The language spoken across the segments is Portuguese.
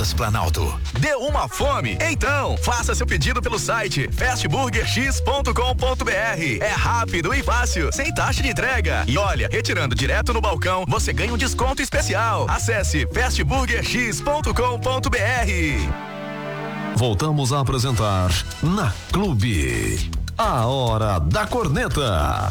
Bebidas Planalto. Deu uma fome? Então, faça seu pedido pelo site fastburgerx.com.br. É rápido e fácil, sem taxa de entrega. E olha, retirando direto no balcão, você ganha um desconto especial. Acesse fastburgerx.com.br. Voltamos a apresentar Na Clube. A Hora da Corneta.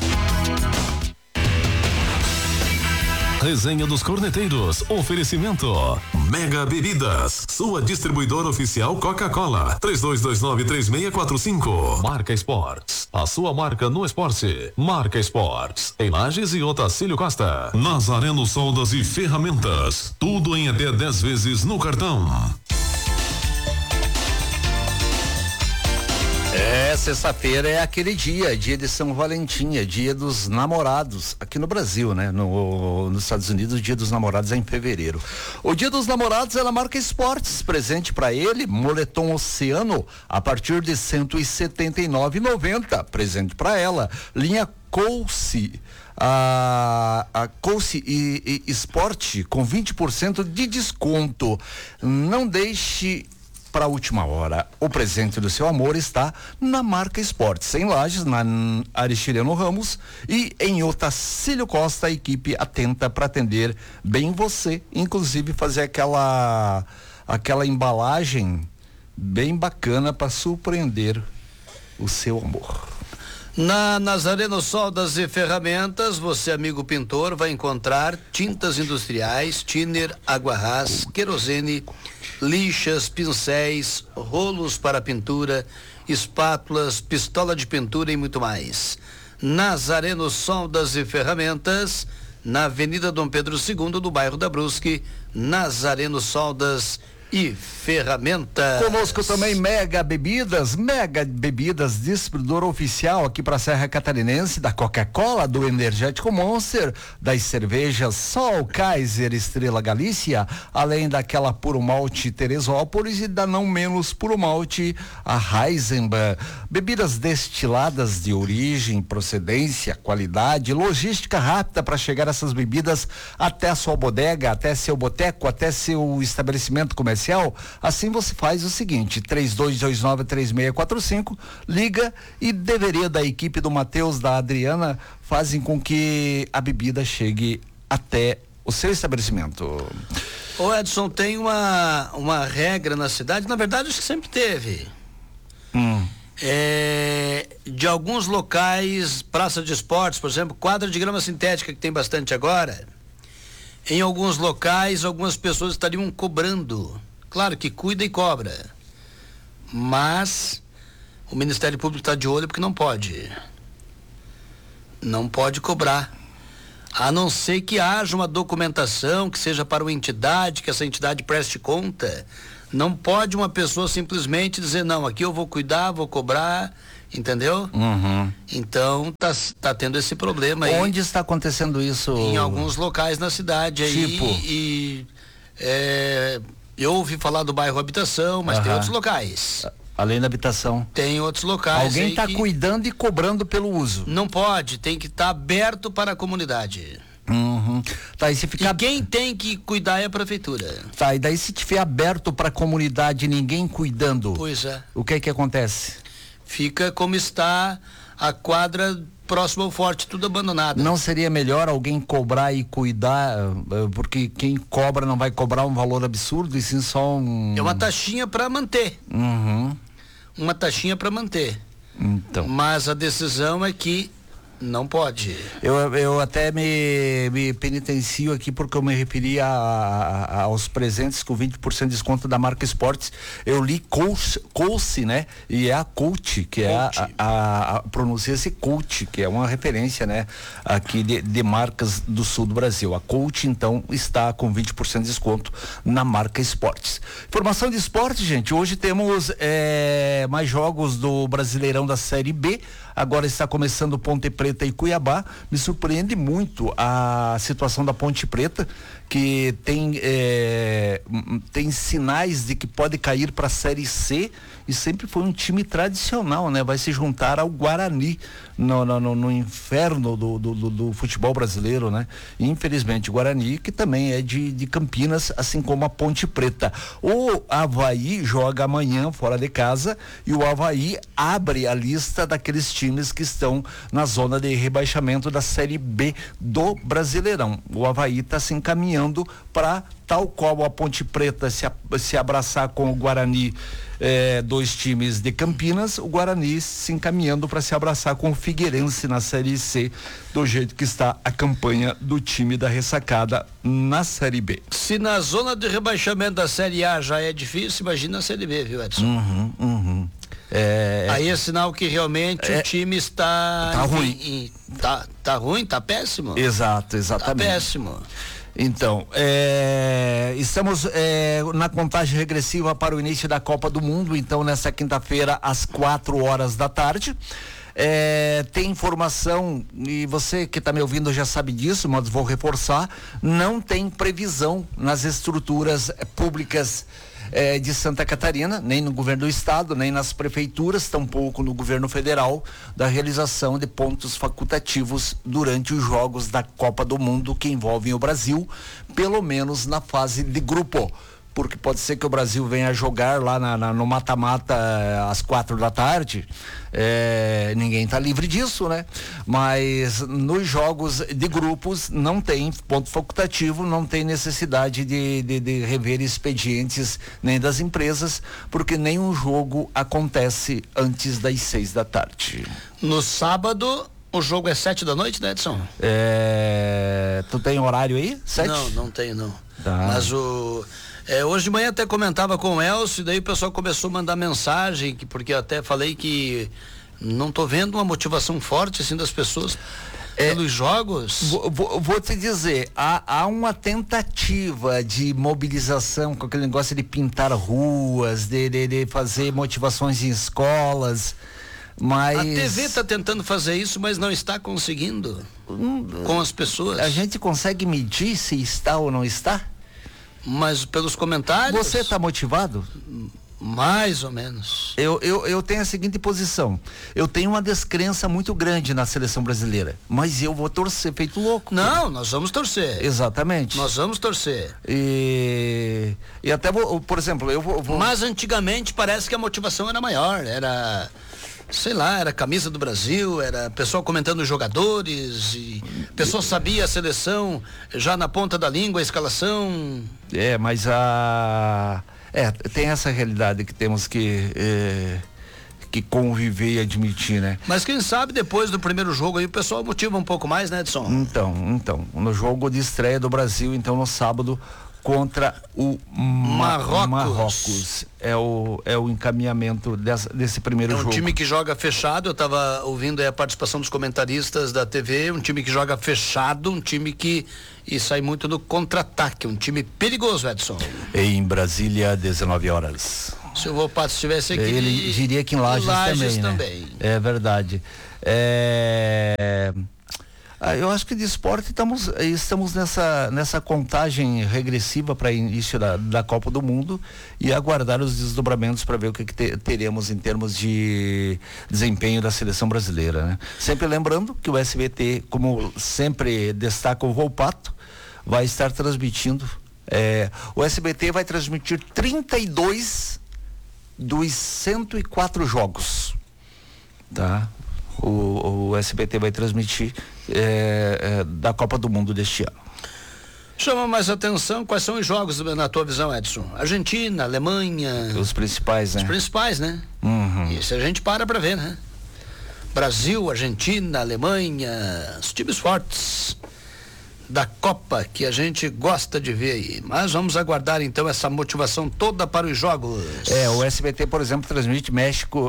Resenha dos Corneteiros. Oferecimento Mega Bebidas, sua distribuidora oficial Coca-Cola. 32293645. Marca Esportes, a sua marca no esporte. Marca Esportes, em Lages e Otacílio Costa. Nazareno Soldas e Ferramentas, tudo em até 10 vezes no cartão. Sexta-feira é aquele dia de São Valentim, dia dos namorados, aqui no Brasil, né? Nos Estados Unidos, o dia dos namorados é em fevereiro. O dia dos namorados é na Marca Esportes, presente para ele, moletom Oceano, a partir de R$179,90, presente para ela, linha Coulce, a Coulce e Sport com 20% de desconto. Não deixe para a última hora. O presente do seu amor está na Marca Esportes, em Lages, na Aristiliano Ramos, e em Otacílio Costa, a equipe atenta para atender bem você, inclusive fazer aquela embalagem bem bacana para surpreender o seu amor. Na Nazareno Soldas e Ferramentas, você, amigo pintor, vai encontrar tintas industriais, thinner, aguarrás, querosene, lixas, pincéis, rolos para pintura, espátulas, pistola de pintura e muito mais. Nazareno Soldas e Ferramentas, na Avenida Dom Pedro II, do bairro da Brusque. Nazareno Soldas e Ferramentas. Conosco também Mega Bebidas, distribuidor oficial aqui para a Serra Catarinense da Coca-Cola, do Energético Monster, das cervejas Sol, Kaiser, Estrela Galícia, além daquela Puro Malte Teresópolis e da não menos Puro Malte a Heisenberg. Bebidas destiladas de origem, procedência, qualidade, logística rápida para chegar essas bebidas até a sua bodega, até seu boteco, até seu estabelecimento comercial. Assim você faz o seguinte: 32293645, liga, e deveria da equipe do Matheus, da Adriana, fazem com que a bebida chegue até o seu estabelecimento. Ô Edson, tem uma regra na cidade, na verdade acho que sempre teve. De alguns locais, praça de esportes, por exemplo, quadra de grama sintética, que tem bastante agora, em alguns locais, algumas pessoas estariam cobrando. Claro que cuida e cobra, mas o Ministério Público está de olho porque não pode cobrar, a não ser que haja uma documentação que seja para uma entidade, que essa entidade preste conta. Não pode uma pessoa simplesmente dizer, não, aqui eu vou cuidar, vou cobrar, entendeu? Então tá tendo esse problema aí. Onde está acontecendo isso? Em alguns locais na cidade aí. Eu ouvi falar do bairro Habitação, mas tem outros locais. Além da Habitação. Tem outros locais. Alguém está cuidando e cobrando pelo uso. Não pode, tem que estar aberto para a comunidade. Tá, e se ficar... quem tem que cuidar é a prefeitura. Tá, e daí se tiver aberto para a comunidade e ninguém cuidando, pois é, o que é que acontece? Fica como está a quadra próximo ao forte, tudo abandonado. Não seria melhor alguém cobrar e cuidar, porque quem cobra não vai cobrar um valor absurdo, e sim só é uma taxinha para manter. Uma taxinha para manter. Então. Mas a decisão é que não pode. Eu até me penitencio aqui porque eu me referi aos presentes com 20% de desconto da Marca Esportes. Eu li Coulce, né? E é a Coach, que Coach. Pronuncia-se Coach, que é uma referência, né? Aqui de marcas do sul do Brasil. A Coach, então, está com 20% de desconto na Marca Esportes. Informação de esporte, gente. Hoje temos mais jogos do Brasileirão da Série B. Agora está começando Ponte Preta e Cuiabá. Me surpreende muito a situação da Ponte Preta, que tem sinais de que pode cair para a Série C, e sempre foi um time tradicional, né? Vai se juntar ao Guarani no inferno do futebol brasileiro, né? E, infelizmente, o Guarani, que também é de Campinas, assim como a Ponte Preta. O Avaí joga amanhã fora de casa, e o Avaí abre a lista daqueles times que estão na zona de rebaixamento da Série B do Brasileirão. O Avaí está se encaminhando para, tal qual a Ponte Preta se abraçar com o Guarani, dois times de Campinas, o Guarani se encaminhando para se abraçar com o Figueirense na Série C, do jeito que está a campanha do time da ressacada na Série B. Se na zona de rebaixamento da Série A já é difícil, imagina a Série B, viu, Edson? Aí é sinal que realmente o time está ruim. Tá ruim, tá péssimo. Exatamente. Tá péssimo. Então, estamos na contagem regressiva para o início da Copa do Mundo, então nessa quinta-feira às 4 horas da tarde. Tem informação, e você que está me ouvindo já sabe disso, mas vou reforçar, não tem previsão nas estruturas públicas de Santa Catarina, nem no governo do estado, nem nas prefeituras, tampouco no governo federal, da realização de pontos facultativos durante os jogos da Copa do Mundo que envolvem o Brasil, pelo menos na fase de grupo. Porque pode ser que o Brasil venha jogar lá no mata-mata às 4 da tarde, ninguém está livre disso, né? Mas nos jogos de grupos não tem ponto facultativo, não tem necessidade de rever expedientes nem das empresas, porque nenhum jogo acontece antes das 6 da tarde. No sábado, o jogo é 7 da noite, né, Edson? Tu tem horário aí? 7? Não tenho, não. Tá. Mas hoje de manhã até comentava com o Elcio, e daí o pessoal começou a mandar mensagem, porque eu até falei que não tô vendo uma motivação forte assim das pessoas pelos jogos. Vou te dizer, há uma tentativa de mobilização com aquele negócio de pintar ruas, de fazer motivações em escolas, mas... A TV está tentando fazer isso, mas não está conseguindo com as pessoas. A gente consegue medir se está ou não está? Mas pelos comentários... Você está motivado? Mais ou menos. Eu tenho a seguinte posição: eu tenho uma descrença muito grande na seleção brasileira, mas eu vou torcer feito louco. Não, nós vamos torcer. Exatamente. Nós vamos torcer. E até por exemplo, eu vou... Mas antigamente parece que a motivação era maior, era... sei lá, era a camisa do Brasil, era pessoal comentando os jogadores, e pessoal sabia a seleção já na ponta da língua, a escalação. Mas tem essa realidade que temos que conviver e admitir, né? Mas quem sabe depois do primeiro jogo aí o pessoal motiva um pouco mais, né, Edson? Então, no jogo de estreia do Brasil, então no sábado, contra o Marrocos. É o encaminhamento desse primeiro jogo. É um time que joga fechado. Eu estava ouvindo a participação dos comentaristas da TV. Um time que joga fechado, um time que sai muito no contra-ataque. Um time perigoso, Edson. Em Brasília, 19 horas. Se o Volpato estivesse aqui, ele diria que em Lages também. Né? É verdade. Eu acho que de esporte estamos nessa contagem regressiva para início da Copa do Mundo, e aguardar os desdobramentos para ver o que teremos em termos de desempenho da seleção brasileira, né? Sempre lembrando que o SBT, como sempre destaca o Volpato, vai estar transmitindo, o SBT vai transmitir 32 dos 104 jogos, tá? O SBT vai transmitir da Copa do Mundo deste ano. Chama mais atenção, quais são os jogos na tua visão, Edson? Argentina, Alemanha... Os principais, né? Os principais, né? Uhum. Isso a gente para ver, né? Brasil, Argentina, Alemanha, os times fortes da Copa que a gente gosta de ver aí. Mas vamos aguardar então essa motivação toda para os jogos. O SBT, por exemplo, transmite México,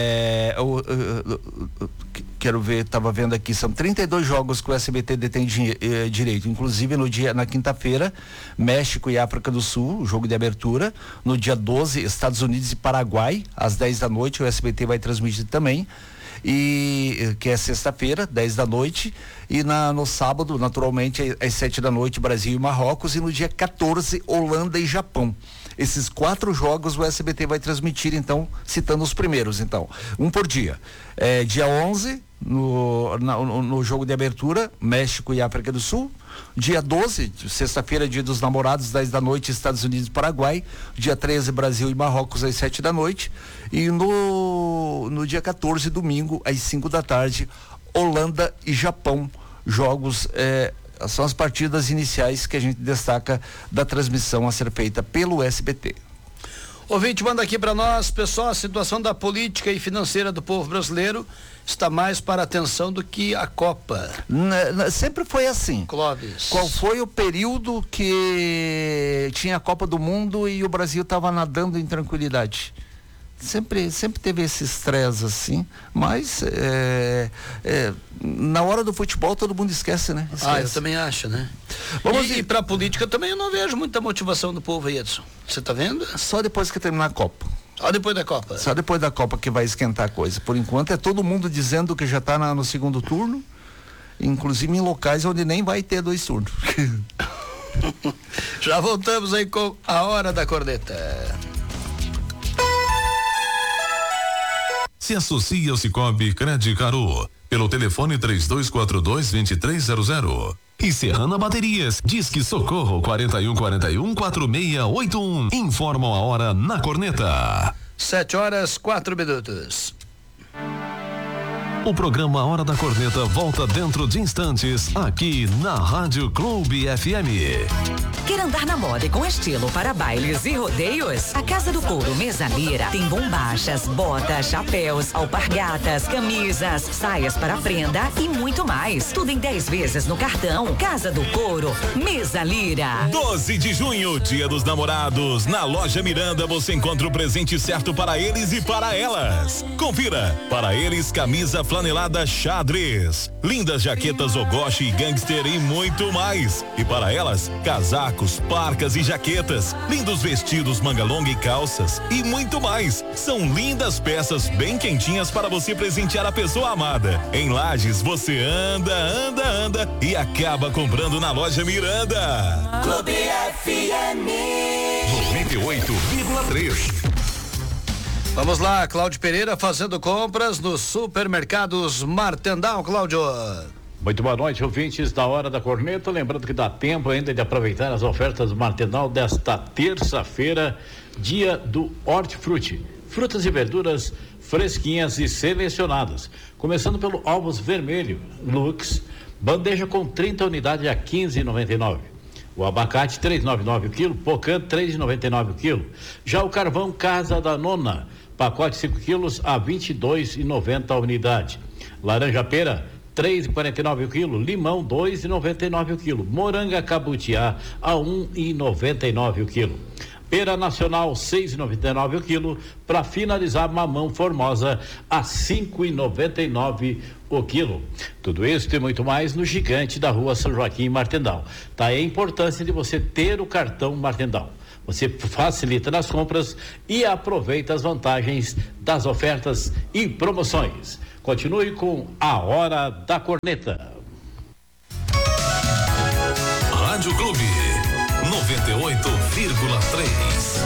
quero ver, estava vendo aqui, são 32 jogos que o SBT detém direito, inclusive na quinta-feira, México e África do Sul, o jogo de abertura. No dia 12, Estados Unidos e Paraguai, às 10 da noite, o SBT vai transmitir também. e que é sexta-feira, 10 da noite, e no sábado, naturalmente, às 7 da noite, Brasil e Marrocos, e no dia 14, Holanda e Japão. Esses 4 jogos o SBT vai transmitir, então, citando os primeiros, então, um por dia. Dia 11, no jogo de abertura, México e África do Sul. Dia 12, sexta-feira, dia dos namorados, 10 da noite, Estados Unidos e Paraguai. Dia 13, Brasil e Marrocos, às 7 da noite. E no dia 14, domingo, às 5 da tarde, Holanda e Japão. Jogos, são as partidas iniciais que a gente destaca da transmissão a ser feita pelo SBT. Ouvinte, manda aqui para nós, pessoal, a situação da política e financeira do povo brasileiro está mais para a atenção do que a Copa. Sempre foi assim. Clóvis. Qual foi o período que tinha a Copa do Mundo e o Brasil estava nadando em tranquilidade? Sempre teve esse estresse assim, mas na hora do futebol todo mundo esquece, né? Eu também acho, né? E pra política também eu não vejo muita motivação do povo aí, Edson. Você tá vendo? Só depois que terminar a Copa. Só depois da Copa? Só depois da Copa que vai esquentar a coisa. Por enquanto é todo mundo dizendo que já tá no segundo turno, inclusive em locais onde nem vai ter 2 turnos. Já voltamos aí com a Hora da Corneta. Se associe ao Cicobi Credit Caru pelo telefone 3242-2300. E Serrana Baterias, Disque Socorro 4141-4681. Informam a hora na Corneta. 7h04. O programa Hora da Corneta volta dentro de instantes aqui na Rádio Clube FM. Quer andar na moda e com estilo para bailes e rodeios? A Casa do Couro Mesa Lira tem bombachas, botas, chapéus, alpargatas, camisas, saias para prenda e muito mais. Tudo em 10 vezes no cartão. Casa do Couro Mesa Lira. 12 de junho, Dia dos Namorados. Na Loja Miranda você encontra o presente certo para eles e para elas. Confira. Para eles, camisa flanelada xadrez, lindas jaquetas Ogoshi e Gangster e muito mais. E para elas, casacos, parcas e jaquetas, lindos vestidos manga longa e calças e muito mais. São lindas peças bem quentinhas para você presentear a pessoa amada. Em Lages, você anda e acaba comprando na Loja Miranda. Clube FM 98,3. Vamos lá, Cláudio Pereira fazendo compras nos supermercados Martendal. Cláudio. Muito boa noite, ouvintes da Hora da Corneta. Lembrando que dá tempo ainda de aproveitar as ofertas do Martendal desta terça-feira, dia do Hortifruti. Frutas e verduras fresquinhas e selecionadas. Começando pelo ovos vermelho Lux, bandeja com 30 unidades a 15,99. O abacate 3,99 o quilo, pocã 3,99 o quilo. Já o carvão Casa da Nona, pacote 5 quilos a 22,90 a unidade. Laranja pera 3,49 o quilo, limão 2,99 o quilo, moranga cabutiá a 1,99 o quilo. Pera nacional 6,99 o quilo, para finalizar mamão formosa a 5,99 o quilo. Tudo isso e muito mais no Gigante da Rua São Joaquim Martendal. Tá aí a importância de você ter o cartão Martendal. Você facilita nas compras e aproveita as vantagens das ofertas e promoções. Continue com a Hora da Corneta. Rádio Clube 98,3.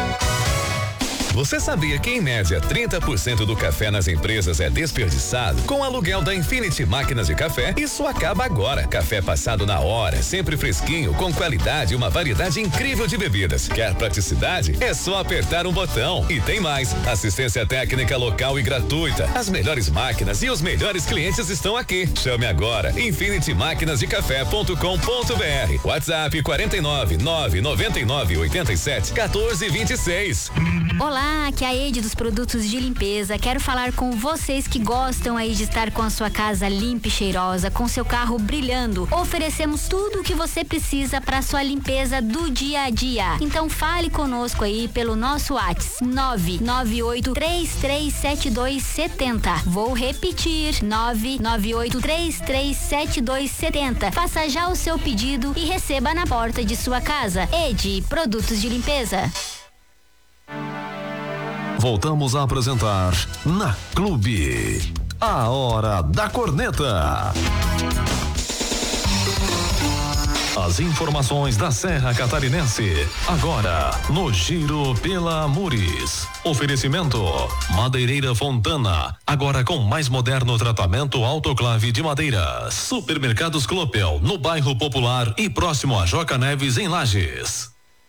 Você sabia que, em média, 30% do café nas empresas é desperdiçado? Com o aluguel da Infinity Máquinas de Café, isso acaba agora. Café passado na hora, sempre fresquinho, com qualidade e uma variedade incrível de bebidas. Quer praticidade? É só apertar um botão. E tem mais, assistência técnica local e gratuita. As melhores máquinas e os melhores clientes estão aqui. Chame agora, infinitymaquinasdecafé.com.br. WhatsApp 499-9987-1426. Olá, aqui é a Eide dos produtos de limpeza. Quero falar com vocês que gostam aí de estar com a sua casa limpa e cheirosa, com seu carro brilhando. Oferecemos tudo o que você precisa para a sua limpeza do dia a dia. Então fale conosco aí pelo nosso WhatsApp 998337270. Vou repetir, 998337270. Faça já o seu pedido e receba na porta de sua casa. Ede, produtos de limpeza. Voltamos a apresentar na Clube. A Hora da Corneta. As informações da Serra Catarinense, agora no Giro pela Amures. Oferecimento Madeireira Fontana, agora com mais moderno tratamento autoclave de madeira. Supermercados Clopel, no bairro Popular e próximo a Joca Neves, em Lages.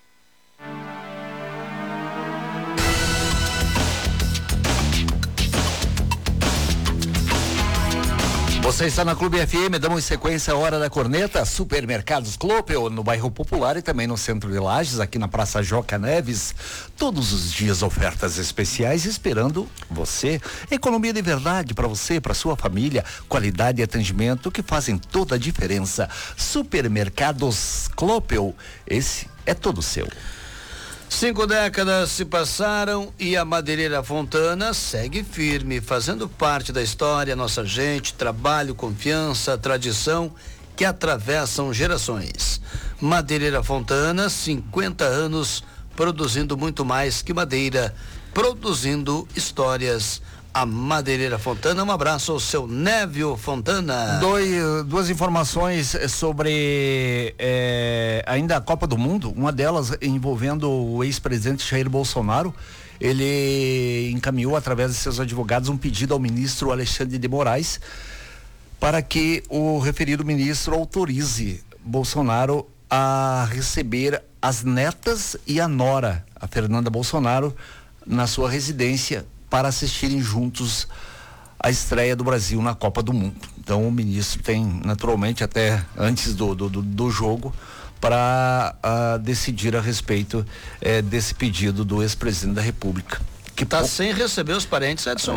Você está na Clube FM, damos sequência à Hora da Corneta. Supermercados Clopel, no bairro Popular e também no centro de Lages, aqui na Praça Joca Neves. Todos os dias ofertas especiais esperando você. Economia de verdade para você, para sua família, qualidade e atendimento que fazem toda a diferença. Supermercados Clopel, esse é todo seu. 5 décadas se passaram e a Madeireira Fontana segue firme, fazendo parte da história, nossa gente, trabalho, confiança, tradição que atravessam gerações. Madeireira Fontana, 50 anos, produzindo muito mais que madeira, produzindo histórias. A Madeireira Fontana, um abraço ao seu Névio Fontana. Duas informações sobre ainda a Copa do Mundo, uma delas envolvendo o ex-presidente Jair Bolsonaro. Ele encaminhou através de seus advogados um pedido ao ministro Alexandre de Moraes para que o referido ministro autorize Bolsonaro a receber as netas e a nora, a Fernanda Bolsonaro, na sua residência para assistirem juntos a estreia do Brasil na Copa do Mundo. Então o ministro tem, naturalmente, até antes do jogo, para decidir a respeito desse pedido do ex-presidente da República. Que está sem receber os parentes, Edson.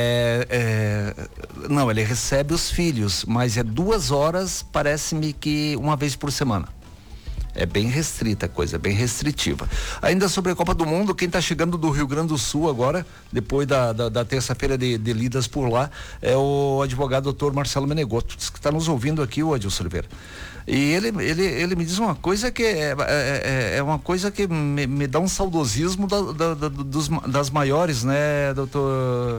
Não, ele recebe os filhos, mas é 2 horas, parece-me que uma vez por semana. É bem restrita a coisa, bem restritiva. Ainda sobre a Copa do Mundo, quem está chegando do Rio Grande do Sul agora, depois da terça-feira de lidas por lá, é o advogado doutor Marcelo Menegotto, que está nos ouvindo aqui, o Adilson Oliveira. E ele me diz uma coisa que é uma coisa que me dá um saudosismo das maiores, né, doutor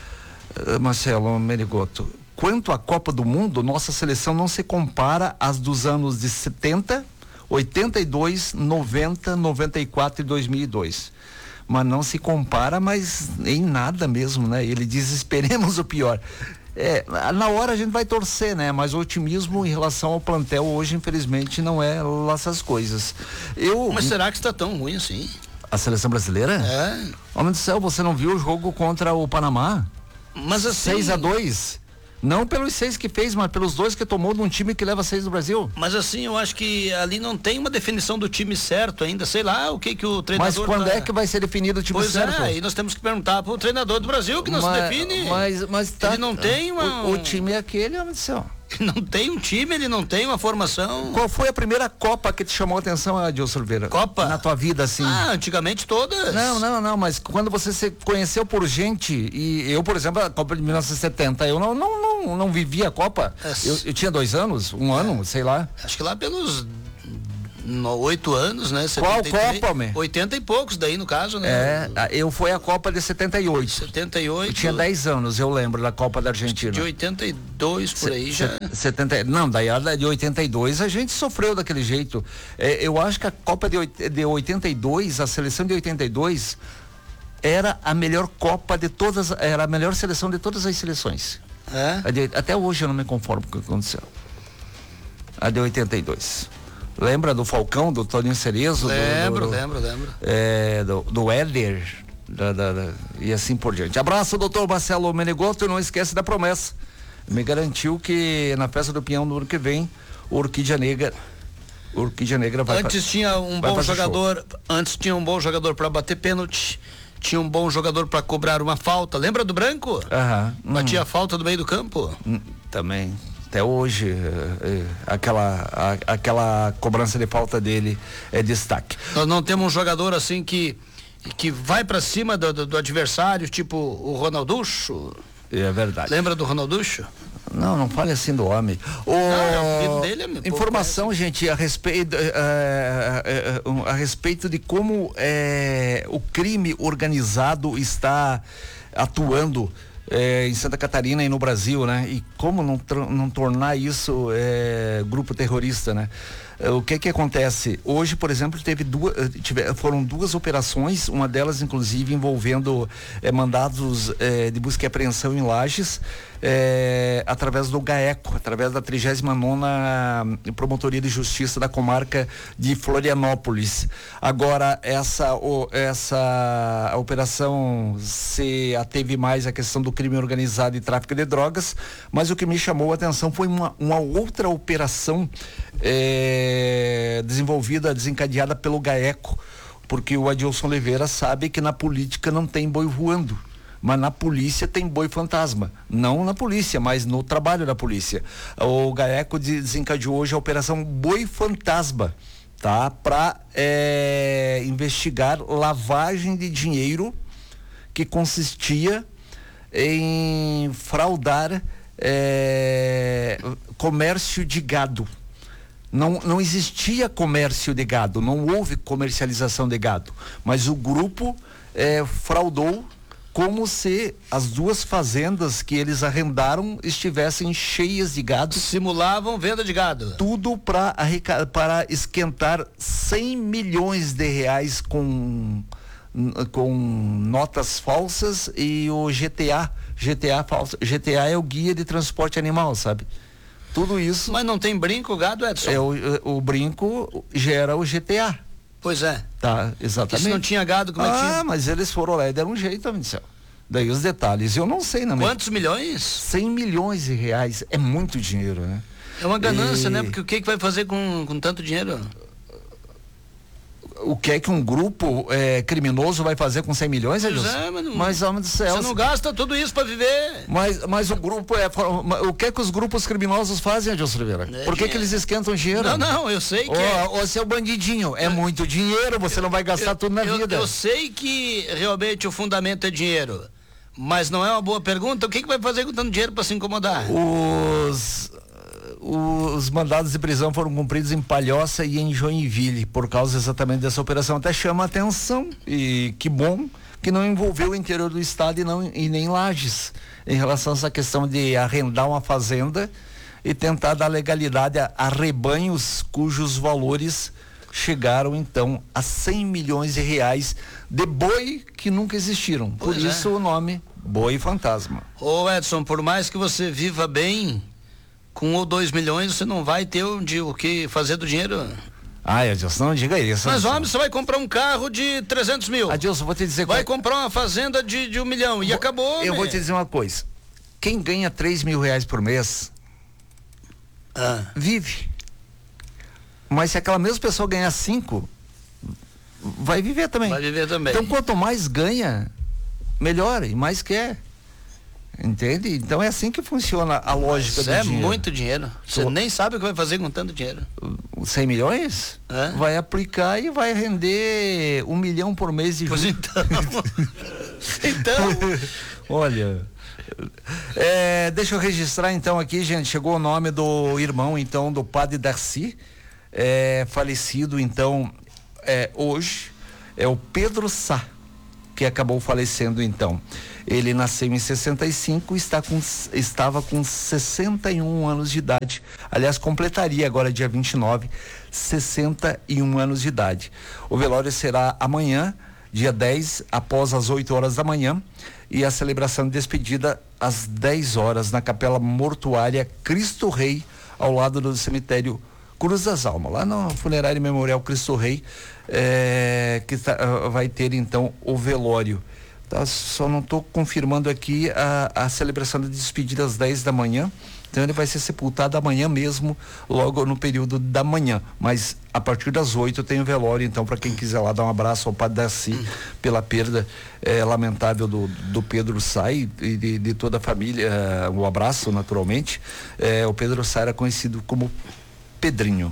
Marcelo Menegotto? Quanto à Copa do Mundo, nossa seleção não se compara às dos anos de 70, 82, 90, 94 e 2002. Mas não se compara, mas em nada mesmo, né? Ele diz, esperemos o pior. Na hora a gente vai torcer, né? Mas o otimismo em relação ao plantel hoje, infelizmente, não é lá essas coisas. Mas será que está tão ruim assim? A seleção brasileira? Homem do céu, você não viu o jogo contra o Panamá? Mas assim... 6-2. Não pelos 6 que fez, mas pelos 2 que tomou de um time que leva 6 do Brasil. Mas assim, eu acho que ali não tem uma definição do time certo ainda, sei lá o que o treinador... Mas quando é que vai ser definido o time certo? Pois aí nós temos que perguntar pro treinador do Brasil que não se define. Mas tá, ele não tem uma... O time é aquele, homem do céu. Não tem um time, ele não tem uma formação. Qual foi a primeira Copa que te chamou a atenção, Adilson Oliveira? Copa? Na tua vida, assim. Antigamente todas. Não, mas quando você se conheceu por gente, e eu, por exemplo, a Copa de 1970, eu não vivi a Copa. Eu tinha 2 anos, 1 ano, sei lá. Acho que lá pelos 8 anos, né? Qual Copa, meu? 80 e poucos daí, no caso, né? Eu fui a Copa de 78. 78. Eu tinha 10 anos, eu lembro da Copa da Argentina. De 82 por aí já. Daí a de 82 a gente sofreu daquele jeito. Eu acho que a Copa de 82, a seleção de 82 era a melhor Copa de todas, era a melhor seleção de todas as seleções. Até hoje eu não me conformo com o que aconteceu. A de 82. Lembra do Falcão, do Toninho Cerezo? Lembro. Do Éder, e assim por diante. Abraço, doutor Marcelo Menegotto, e não esquece da promessa. Me garantiu que na festa do Pinhão do ano que vem, o Orquídea Negra vai Antes tinha um bom jogador para bater pênalti. Tinha um bom jogador para cobrar uma falta. Lembra do Branco? Batia a falta do meio do campo. Também. Até hoje, aquela cobrança de falta dele é destaque. Nós não temos um jogador assim que vai para cima do adversário, tipo o Ronalducho. É verdade. Lembra do Ronalducho? Não fale assim do homem. O filho dele é informação, gente, a respeito de como o crime organizado está atuando em Santa Catarina e no Brasil, né? E como não tornar isso grupo terrorista, né? O que acontece? Hoje, por exemplo, foram 2 operações, uma delas inclusive envolvendo mandados de busca e apreensão em Lages, através do GAECO, através da 39ª Promotoria de Justiça da comarca de Florianópolis. Agora, essa operação se ateve mais à questão do crime organizado e tráfico de drogas, mas o que me chamou a atenção foi uma outra operação desencadeada pelo GAECO, porque o Adilson Oliveira sabe que na política não tem boi voando, mas na polícia tem boi fantasma. Não na polícia, mas no trabalho da polícia. O GAECO desencadeou hoje a operação Boi Fantasma, tá? Para investigar lavagem de dinheiro que consistia em fraudar comércio de gado. Não existia comércio de gado, não houve comercialização de gado, mas o grupo fraudou como se as 2 fazendas que eles arrendaram estivessem cheias de gado. Simulavam venda de gado. Tudo para esquentar 100 milhões de reais com notas falsas e o GTA falso. GTA é o guia de transporte animal, sabe? Tudo isso. Mas não tem brinco, gado, Edson? O brinco gera o GTA. Pois é. Tá, exatamente. Se não tinha gado, como é que tinha? Mas eles foram lá e deram um jeito, meu céu. Daí os detalhes, eu não sei, não. Quantos milhões? 100 milhões de reais, é muito dinheiro, né? É uma ganância, né? Porque o que vai fazer com tanto dinheiro? O que é que um grupo criminoso vai fazer com 100 milhões, Edilson? Mas, homem do céu. Você não gasta tudo isso para viver. Mas o grupo o que é que os grupos criminosos fazem, Edilson Oliveira? Por que eles esquentam dinheiro? Não, eu sei que Ô, seu bandidinho, é muito dinheiro, você não vai gastar tudo na vida. Eu sei que realmente o fundamento é dinheiro, mas não é uma boa pergunta. O que vai fazer com tanto dinheiro para se incomodar? Os mandados de prisão foram cumpridos em Palhoça e em Joinville, por causa exatamente dessa operação. Até chama a atenção, e que bom que não envolveu o interior do estado e nem Lages, em relação a essa questão de arrendar uma fazenda e tentar dar legalidade a rebanhos cujos valores chegaram então a 100 milhões de reais de boi que nunca existiram. Por isso o nome Boi Fantasma. Ô Edson, por mais que você viva bem, com 1 ou 2 milhões você não vai ter o que fazer do dinheiro. Adilson, não diga isso. Mas homem, você vai comprar um carro de 300 mil. Adilson, vou te dizer. Vai comprar uma fazenda de 1 milhão e acabou. Eu vou te dizer uma coisa. Quem ganha 3 mil reais por mês vive. Mas se aquela mesma pessoa ganhar 5, vai viver também. Vai viver também. Então quanto mais ganha, melhor e mais quer. Entende? Então é assim que funciona a lógica do dinheiro. É muito dinheiro. Você nem sabe o que vai fazer com tanto dinheiro. 100 milhões? Vai aplicar e vai render 1 milhão por mês de juros. Então. Olha. Deixa eu registrar então aqui, gente. Chegou o nome do irmão então do padre Darcy, falecido então hoje. É o Pedro Sá, que acabou falecendo então. Ele nasceu em 65 e estava com 61 anos de idade. Aliás, completaria agora dia 29, 61 anos de idade. O velório será amanhã, dia 10, após as 8 horas da manhã, e a celebração de despedida às 10 horas na Capela Mortuária Cristo Rei, ao lado do cemitério Cruz das Almas, lá no Funerário Memorial Cristo Rei, vai ter então o velório. Tá, só não estou confirmando aqui a celebração de despedida às 10 da manhã. Então ele vai ser sepultado amanhã mesmo, logo no período da manhã. Mas a partir das 8 tem o velório, então, para quem quiser lá dar um abraço ao Padre Darcy pela perda lamentável do Pedro Sá e de toda a família. Um abraço, naturalmente. O Pedro Sá era conhecido como Pedrinho.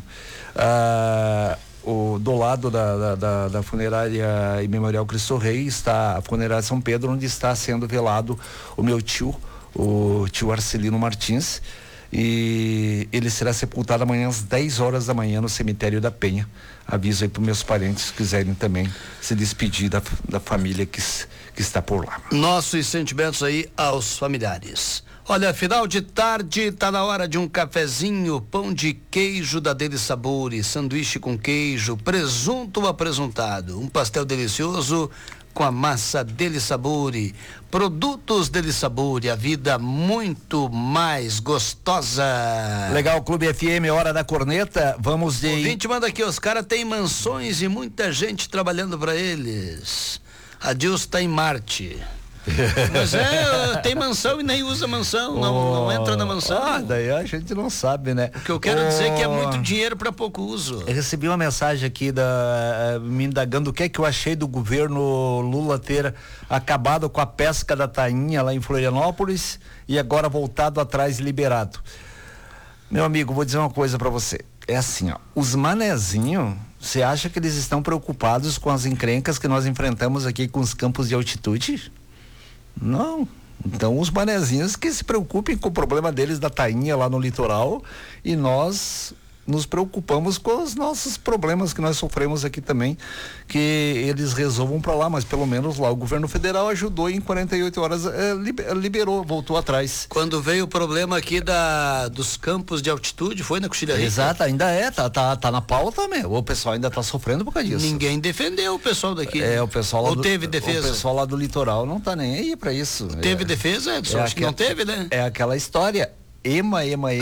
Do lado da funerária e Memorial Cristo Rei está a funerária São Pedro, onde está sendo velado o meu tio, o tio Arcelino Martins, e ele será sepultado amanhã às 10 horas da manhã no cemitério da Penha. Aviso aí para meus parentes que quiserem também se despedir da família que está por lá. Nossos sentimentos aí aos familiares. Olha, final de tarde, tá na hora de um cafezinho, pão de queijo da Deli Sabores, sanduíche com queijo, presunto apresuntado, um pastel delicioso com a massa Deli Sabore, produtos Deli Sabore, a vida muito mais gostosa. Legal, Clube FM, hora da corneta, vamos de... O ouvinte manda aqui, os caras têm mansões e muita gente trabalhando para eles. A Deus tá em Marte. Mas tem mansão e nem usa mansão, não entra na mansão. Daí a gente não sabe, né? O que eu quero dizer é que é muito dinheiro para pouco uso. Eu recebi uma mensagem aqui me indagando o que é que eu achei do governo Lula ter acabado com a pesca da tainha lá em Florianópolis e agora voltado atrás e liberado. Meu amigo, vou dizer uma coisa para você. É assim, ó, os manezinhos, você acha que eles estão preocupados com as encrencas que nós enfrentamos aqui com os campos de altitude? Não. Então os manezinhos que se preocupem com o problema deles da tainha lá no litoral e nós nos preocupamos com os nossos problemas que nós sofremos aqui também, que eles resolvam para lá, mas pelo menos lá o governo federal ajudou e em 48 horas liberou, voltou atrás. Quando veio o problema aqui dos campos de altitude, foi na Coxilha Rica? Exato, ainda tá na pauta, meu. O pessoal ainda tá sofrendo por causa disso. Ninguém defendeu o pessoal daqui. O pessoal lá teve defesa? O pessoal lá do litoral não tá nem aí pra isso. Teve defesa, Edson? Acho que não teve, né? É aquela história, ema,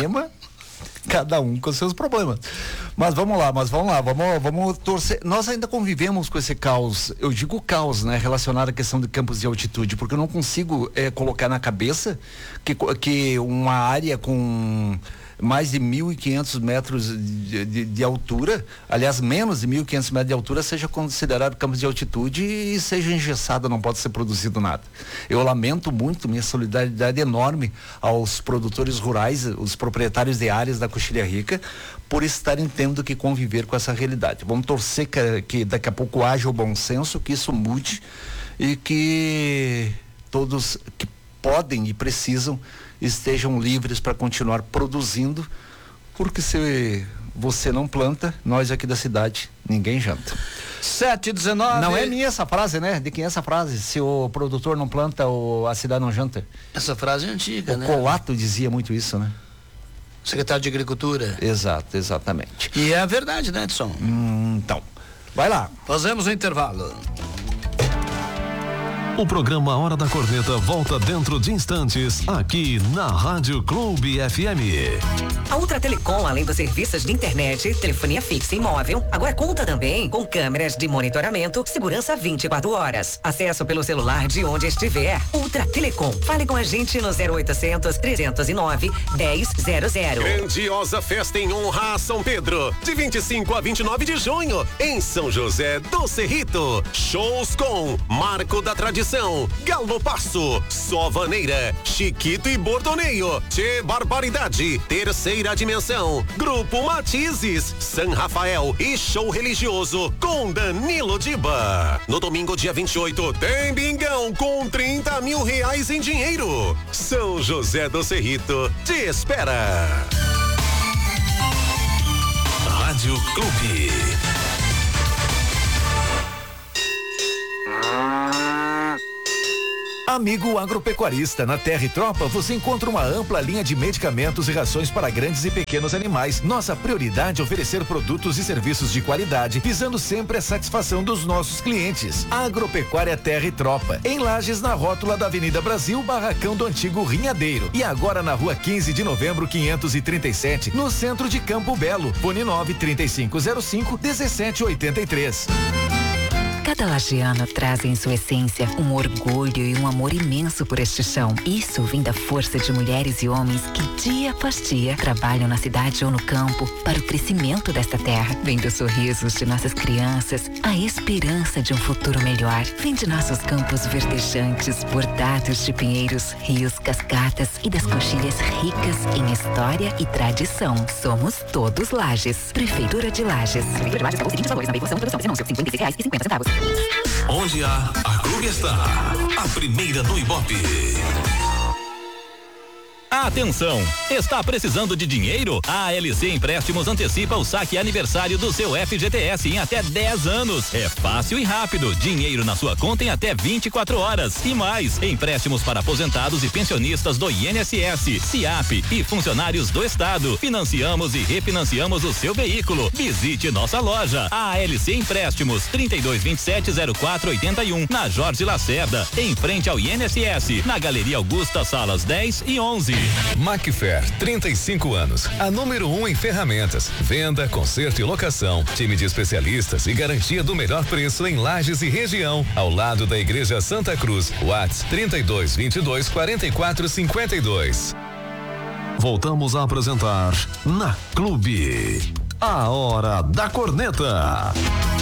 cada um com seus problemas. Mas vamos lá, vamos torcer. Nós ainda convivemos com esse caos, eu digo caos, né, relacionado à questão de campos de altitude, porque eu não consigo colocar na cabeça que uma área com mais de 1.500 metros de altura, aliás, menos de 1.500 metros de altura, seja considerado campos de altitude e seja engessado, não pode ser produzido nada. Eu lamento muito, minha solidariedade enorme aos produtores rurais, os proprietários de áreas da Coxilha Rica, por estarem tendo que conviver com essa realidade. Vamos torcer que daqui a pouco haja o bom senso, que isso mude e que todos que podem e precisam estejam livres para continuar produzindo, porque se você não planta, nós aqui da cidade, ninguém janta. 7h19. Não é minha essa frase, né? De quem é essa frase? Se o produtor não planta, a cidade não janta. Essa frase é antiga, né? O Colato dizia muito isso, né? Secretário de Agricultura. Exato, exatamente. E é a verdade, né, Edson? Então, vai lá. Fazemos o intervalo. O programa Hora da Corneta volta dentro de instantes, aqui na Rádio Clube FM. A Ultra Telecom, além dos serviços de internet, telefonia fixa e móvel, agora conta também com câmeras de monitoramento, segurança 24 horas. Acesso pelo celular de onde estiver. Ultra Telecom. Fale com a gente no 0800 309 1000. Grandiosa festa em honra a São Pedro, de 25 a 29 de junho, em São José do Cerrito. Shows com Marco da Tradição, Galo Passo, Sovaneira, Chiquito e Bordoneio, Tchê Barbaridade, Terceira Dimensão, Grupo Matizes, San Rafael e show religioso com Danilo Diba. No domingo, dia 28, tem bingão com 30 mil reais em dinheiro. São José do Cerrito te espera. Rádio Clube. Amigo agropecuarista, na Terra e Tropa você encontra uma ampla linha de medicamentos e rações para grandes e pequenos animais. Nossa prioridade é oferecer produtos e serviços de qualidade, visando sempre a satisfação dos nossos clientes. Agropecuária Terra e Tropa, em Lages, na rótula da Avenida Brasil, barracão do antigo Rinhadeiro. E agora na Rua 15 de Novembro, 537, no centro de Campo Belo. Fone 93505-1783. Cada lagiano traz em sua essência um orgulho e um amor imenso por este chão. Isso vem da força de mulheres e homens que dia após dia trabalham na cidade ou no campo para o crescimento desta terra. Vem dos sorrisos de nossas crianças, a esperança de um futuro melhor. Vem de nossos campos verdejantes, bordados de pinheiros, rios, cascatas e das coxilhas ricas em história e tradição. Somos todos Lages. Prefeitura de Lages. Prefeitura de Lages pagou os seguintes valores na veiculação, produção, anúncio, R$56,50. Onde a Clube está, a primeira no Ibope. Atenção! Está precisando de dinheiro? A ALC Empréstimos antecipa o saque aniversário do seu FGTS em até 10 anos. É fácil e rápido. Dinheiro na sua conta em até 24 horas. E mais, empréstimos para aposentados e pensionistas do INSS, SIAP e funcionários do Estado. Financiamos e refinanciamos o seu veículo. Visite nossa loja. A ALC Empréstimos, 3227-0481, na Jorge Lacerda, em frente ao INSS, na Galeria Augusta, salas 10 e 11. Macfer, 35 anos. A número 1 em ferramentas, venda, conserto e locação. Time de especialistas e garantia do melhor preço em Lages e região. Ao lado da Igreja Santa Cruz. WhatsApp 3222-4452. Voltamos a apresentar Na Clube. A Hora da Corneta.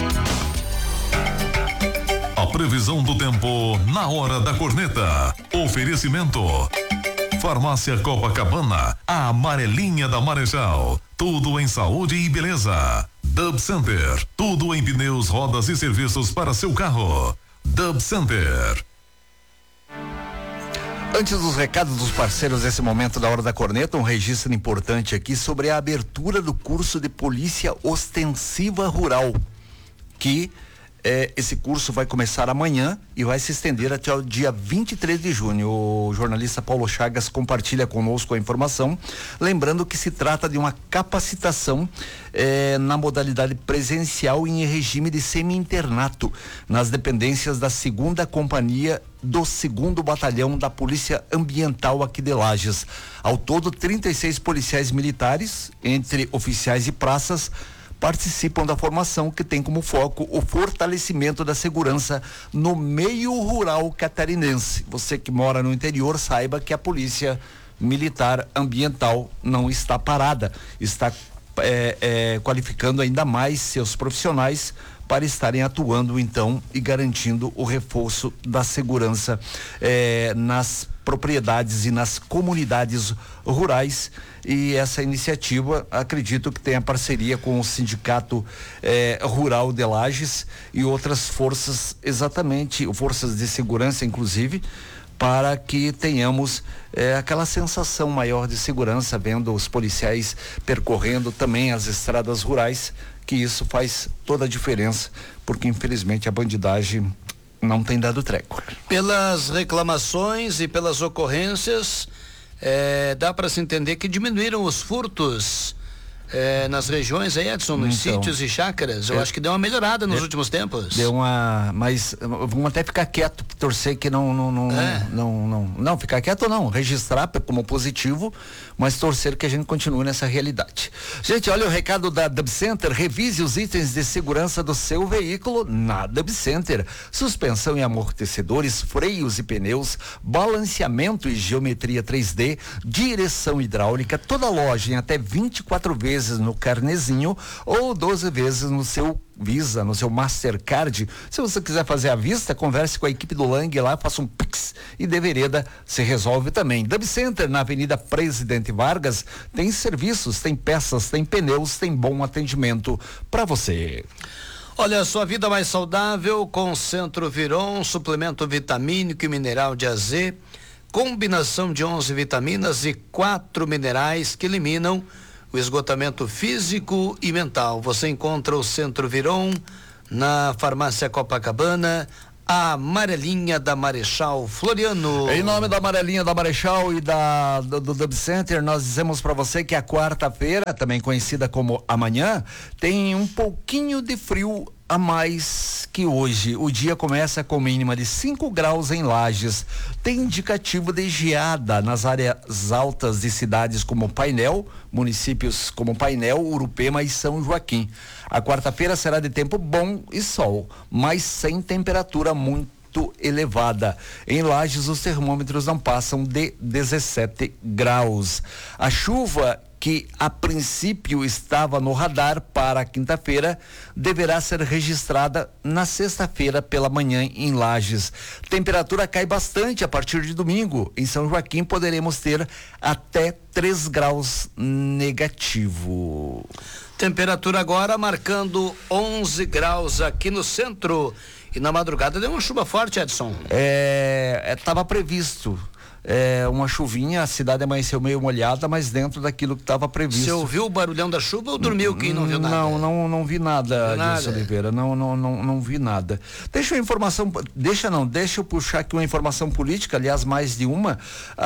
A previsão do tempo na Hora da Corneta. Oferecimento. Farmácia Copacabana, a amarelinha da Marechal. Tudo em saúde e beleza. Dub Center, tudo em pneus, rodas e serviços para seu carro. Dub Center. Antes dos recados dos parceiros desse momento da Hora da Corneta, um registro importante aqui sobre a abertura do curso de Polícia Ostensiva Rural, que esse curso vai começar amanhã e vai se estender até o dia 23 de junho. O jornalista Paulo Chagas compartilha conosco a informação, lembrando que se trata de uma capacitação na modalidade presencial e em regime de semi-internato nas dependências da 2ª Companhia do 2º Batalhão da Polícia Ambiental aqui de Lages. Ao todo, 36 policiais militares, entre oficiais e praças, participam da formação, que tem como foco o fortalecimento da segurança no meio rural catarinense. Você que mora no interior, saiba que a Polícia Militar Ambiental não está parada, está qualificando ainda mais seus profissionais para estarem atuando então e garantindo o reforço da segurança nas propriedades e nas comunidades rurais. E essa iniciativa, acredito que tem a parceria com o Sindicato Rural de Lages e outras forças, exatamente, forças de segurança inclusive, para que tenhamos aquela sensação maior de segurança, vendo os policiais percorrendo também as estradas rurais, que isso faz toda a diferença, porque infelizmente a bandidagem não tem dado treco. Pelas reclamações e pelas ocorrências, dá para se entender que diminuíram os furtos nas regiões aí, Edson, nos sítios e chácaras. Eu acho que deu uma melhorada nos últimos tempos. Deu uma, mas vamos até ficar quieto, torcer que não ficar quieto não, registrar como positivo, mas torcer que a gente continue nessa realidade. Gente, olha o recado da Dub Center: revise os itens de segurança do seu veículo na Dub Center. Suspensão e amortecedores, freios e pneus, balanceamento e geometria 3D, direção hidráulica, toda loja em até 24 vezes no carnezinho ou 12 vezes no seu Visa, no seu Mastercard. Se você quiser fazer à vista, converse com a equipe do Lang lá, faça um Pix e de vereda se resolve também. Dub Center, na Avenida Presidente Vargas, tem serviços, tem peças, tem pneus, tem bom atendimento para você. Olha, sua vida mais saudável com Centro Viron, suplemento vitamínico e mineral de AZ, combinação de 11 vitaminas e 4 minerais que eliminam o esgotamento físico e mental. Você encontra o Centro Viron na Farmácia Copacabana, a amarelinha da Marechal Floriano. Em nome da amarelinha da Marechal e do Dub Center, nós dizemos para você que a quarta-feira, também conhecida como amanhã, tem um pouquinho de frio a mais que hoje. O dia começa com mínima de 5 graus em Lages. Tem indicativo de geada nas áreas altas de cidades como Painel, municípios como Painel, Urupema e São Joaquim. A quarta-feira será de tempo bom e sol, mas sem temperatura muito elevada. Em Lages, os termômetros não passam de 17 graus. A chuva, que a princípio estava no radar para a quinta-feira, deverá ser registrada na sexta-feira pela manhã em Lages. Temperatura cai bastante a partir de domingo. Em São Joaquim poderemos ter até 3 graus negativo. Temperatura agora marcando 11 graus aqui no centro. E na madrugada deu uma chuva forte, Edson. Estava previsto. uma chuvinha, a cidade amanheceu meio molhada, mas dentro daquilo que estava previsto. Você ouviu o barulhão da chuva ou dormiu que não viu nada? Não vi nada, Dilson Oliveira, não vi nada. Deixa eu puxar aqui uma informação política, aliás, mais de uma.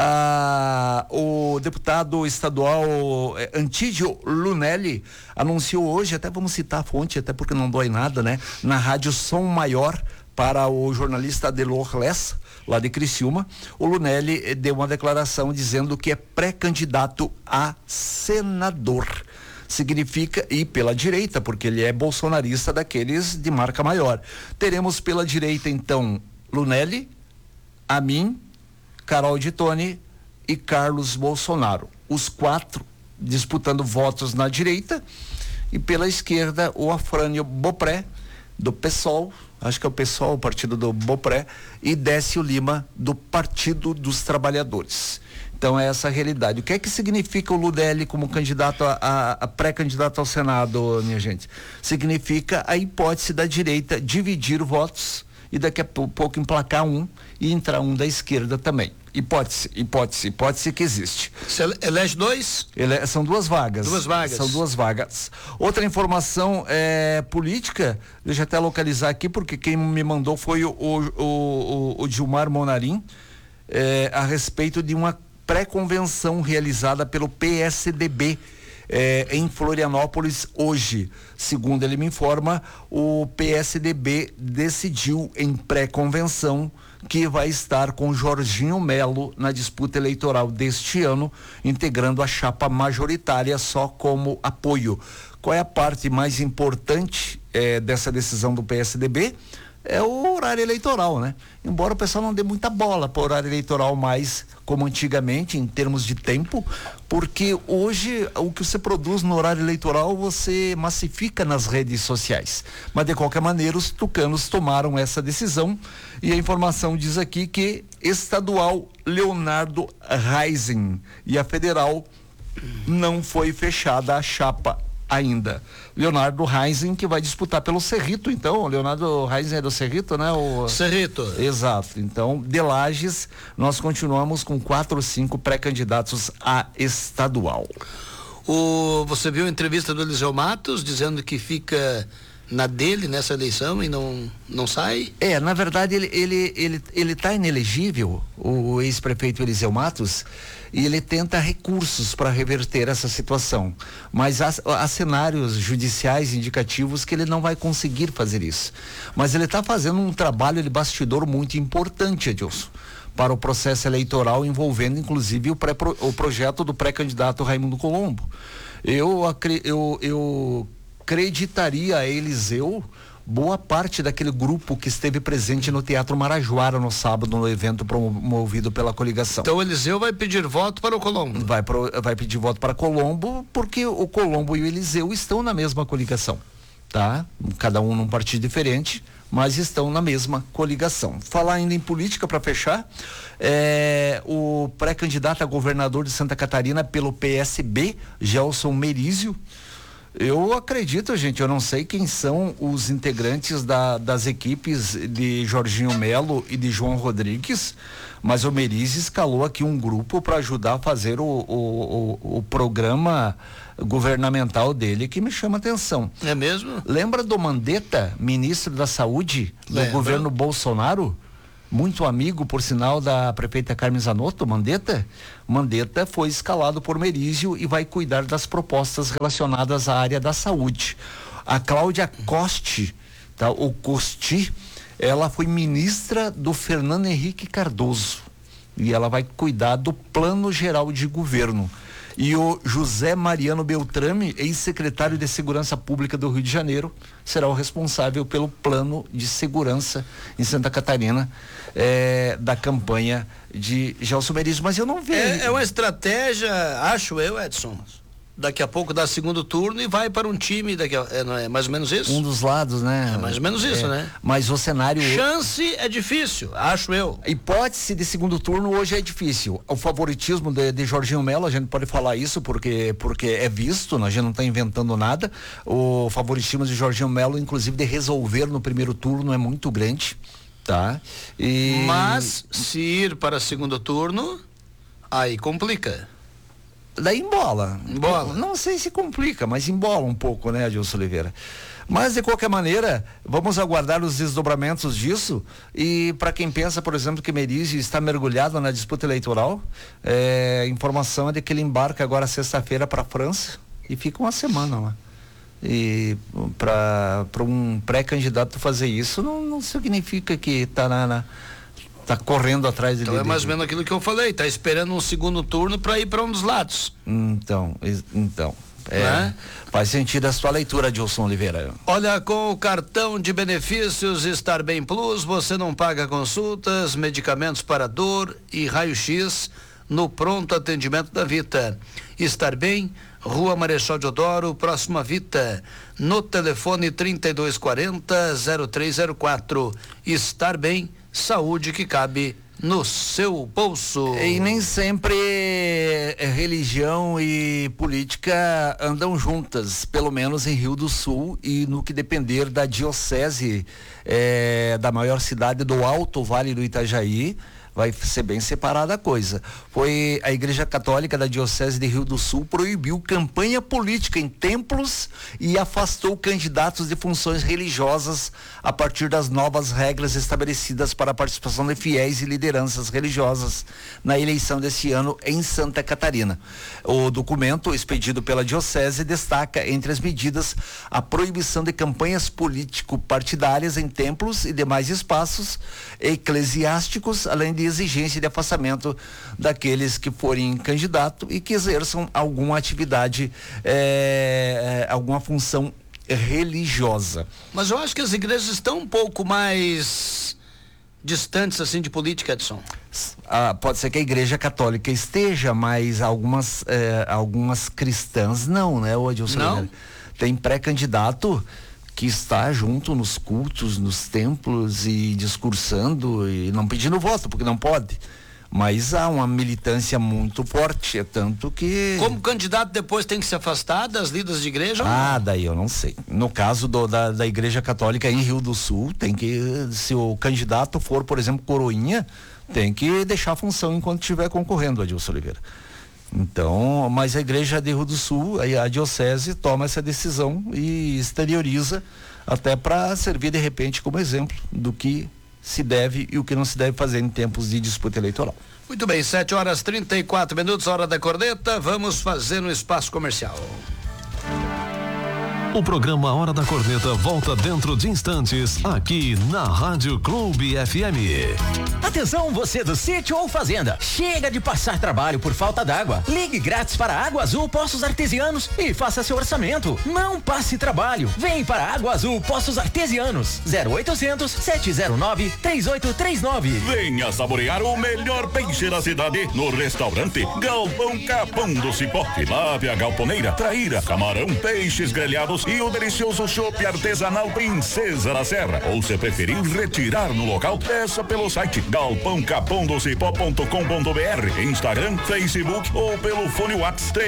O deputado estadual Antídio Lunelli anunciou hoje, até vamos citar a fonte, até porque não dói nada, né? Na rádio Som Maior, para o jornalista Adelor Lessa, lá de Criciúma, o Lunelli deu uma declaração dizendo que é pré-candidato a senador. Significa, e pela direita, porque ele é bolsonarista daqueles de marca maior. Teremos pela direita, então, Lunelli, Amin, Carol de Tone e Carlos Bolsonaro. Os 4 disputando votos na direita, e pela esquerda o Afrânio Bopré, do PSOL, acho que é o PSOL, o partido do Bopré, e Décio Lima, do Partido dos Trabalhadores. Então é essa a realidade. O que é que significa o Lunelli como candidato a pré-candidato ao Senado, minha gente? Significa a hipótese da direita dividir votos e daqui a pouco emplacar um e entrar um da esquerda também. Hipótese que existe. Você elege 2? São 2 vagas. São 2 vagas. Outra informação política, deixa eu até localizar aqui, porque quem me mandou foi o Gilmar Monarim, a respeito de uma pré-convenção realizada pelo PSDB em Florianópolis hoje. Segundo ele me informa, o PSDB decidiu em pré-convenção que vai estar com Jorginho Melo na disputa eleitoral deste ano, integrando a chapa majoritária só como apoio. Qual é a parte mais importante dessa decisão do PSDB? É o horário eleitoral, né? Embora o pessoal não dê muita bola para o horário eleitoral mais como antigamente, em termos de tempo, porque hoje o que você produz no horário eleitoral você massifica nas redes sociais. Mas de qualquer maneira os tucanos tomaram essa decisão e a informação diz aqui que estadual Leonardo Reising e a federal não foi fechada a chapa ainda. Leonardo Reising, que vai disputar pelo Cerrito, então, o Leonardo Reising é do Cerrito, né? Cerrito. Exato. Então, de Lages, nós continuamos com 4 ou 5 pré-candidatos a estadual. Você viu a entrevista do Eliseu Matos dizendo que fica na dele nessa eleição e não sai? Na verdade ele tá inelegível, o ex-prefeito Eliseu Matos, e ele tenta recursos para reverter essa situação, mas há cenários judiciais indicativos que ele não vai conseguir fazer isso, mas ele está fazendo um trabalho de bastidor muito importante, Edilson, para o processo eleitoral, envolvendo inclusive o projeto do pré-candidato Raimundo Colombo. Eu acreditaria a Eliseu boa parte daquele grupo que esteve presente no Teatro Marajoara no sábado, no evento promovido pela coligação. Então o Eliseu vai pedir voto para o Colombo? Vai pedir voto para Colombo, porque o Colombo e o Eliseu estão na mesma coligação, tá? Cada um num partido diferente, mas estão na mesma coligação. Falar ainda em política para fechar, o pré-candidato a governador de Santa Catarina pelo PSB, Gelson Merizio. Eu acredito, gente, eu não sei quem são os integrantes das equipes de Jorginho Melo e de João Rodrigues, mas o Merizio escalou aqui um grupo para ajudar a fazer o programa governamental dele, que me chama atenção. É mesmo? Lembra do Mandetta, ministro da Saúde do governo Bolsonaro? Muito amigo, por sinal, da prefeita Carmen Zanotto, Mandetta. Mandetta foi escalado por Merizio e vai cuidar das propostas relacionadas à área da saúde. A Cláudia Costi, tá? O Costi, ela foi ministra do Fernando Henrique Cardoso e ela vai cuidar do Plano Geral de Governo. E o José Mariano Beltrame, ex-secretário de Segurança Pública do Rio de Janeiro, será o responsável pelo plano de segurança em Santa Catarina, da campanha de Gelson Merizio. Mas eu não vejo. É uma estratégia, acho eu, Edson. Daqui a pouco dá segundo turno e vai para um time, não é mais ou menos isso? Um dos lados, né? É mais ou menos isso, né? Mas o cenário... Chance é difícil, acho eu. A hipótese de segundo turno hoje é difícil. O favoritismo de Jorginho Melo, a gente pode falar isso porque é visto, a gente não está inventando nada. O favoritismo de Jorginho Melo, inclusive de resolver no primeiro turno, é muito grande, tá? Mas se ir para segundo turno... Aí complica. Daí embola. Embola. Não sei se complica, mas embola um pouco, né, Adilson Oliveira? Mas, de qualquer maneira, vamos aguardar os desdobramentos disso. E para quem pensa, por exemplo, que Merizio está mergulhado na disputa eleitoral, a informação é de que ele embarca agora sexta-feira para a França e fica uma semana lá. E para um pré-candidato fazer isso não significa que está tá correndo atrás dele. Então é mais ou menos aquilo que eu falei, tá esperando um segundo turno para ir para um dos lados. Então. Faz sentido a sua leitura, Adilson Oliveira. Olha, com o cartão de benefícios Estar Bem Plus, você não paga consultas, medicamentos para dor e raio-x no pronto atendimento da Vita. Estar Bem, Rua Marechal Deodoro, próximo à Vita, no telefone 3240-0304. Estar Bem, saúde que cabe no seu bolso. E nem sempre religião e política andam juntas, pelo menos em Rio do Sul e no que depender da diocese da maior cidade do Alto Vale do Itajaí. Vai ser bem separada a coisa. Foi a Igreja Católica da Diocese de Rio do Sul proibiu campanha política em templos e afastou candidatos de funções religiosas a partir das novas regras estabelecidas para a participação de fiéis e lideranças religiosas na eleição desse ano em Santa Catarina. O documento expedido pela Diocese destaca entre as medidas a proibição de campanhas político-partidárias em templos e demais espaços eclesiásticos, além de exigência de afastamento daqueles que forem candidato e que exerçam alguma atividade, alguma função religiosa. Mas eu acho que as igrejas estão um pouco mais distantes assim de política, Edson. Pode ser que a Igreja Católica esteja, mas algumas cristãs não, né, Adilson? Não? Tem pré-candidato que está junto nos cultos, nos templos e discursando e não pedindo voto, porque não pode. Mas há uma militância muito forte, é tanto que... Como candidato depois tem que se afastar das líderes de igreja? Daí eu não sei. No caso da Igreja Católica em Rio do Sul, tem que, se o candidato for, por exemplo, coroinha, tem que deixar a função enquanto estiver concorrendo, Adilson Oliveira. Então, mas a Igreja de Rio do Sul, a Diocese toma essa decisão e exterioriza até para servir de repente como exemplo do que se deve e o que não se deve fazer em tempos de disputa eleitoral. Muito bem, 7h34, hora da corneta, vamos fazer um espaço comercial. O programa Hora da Corneta volta dentro de instantes, aqui na Rádio Clube FM. Atenção, você do sítio ou fazenda, chega de passar trabalho por falta d'água. Ligue grátis para Água Azul Poços Artesianos e faça seu orçamento. Não passe trabalho, vem para Água Azul Poços Artesianos, 0800 709 3839. Venha saborear o melhor peixe da cidade no restaurante Galpão Capão do Cipó. Tilápia, galponeira, traíra, camarão, peixes grelhados e o delicioso chopp artesanal Princesa da Serra. Ou se preferir retirar no local, peça pelo site galpãocapondocipó.com.br, Instagram, Facebook ou pelo fone WhatsApp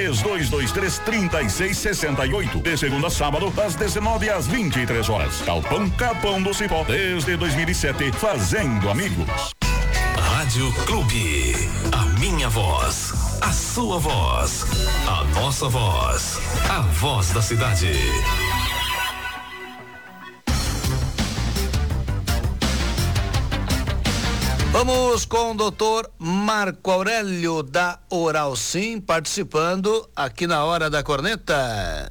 3223-3668. De segunda a sábado, das 19 às 23 horas. Galpão Capão do Cipó, desde 2007, fazendo amigos. Rádio Clube, a minha voz, a sua voz, a nossa voz, a voz da cidade. Vamos com o doutor Marco Aurélio da Oral Sim participando aqui na Hora da Corneta.